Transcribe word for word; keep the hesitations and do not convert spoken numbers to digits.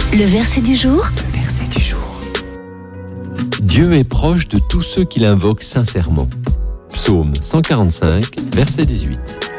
Le verset du jour. Le verset du jour. Dieu est proche de tous ceux qui l'invoquent sincèrement. Psaume cent quarante-cinq, verset dix-huit.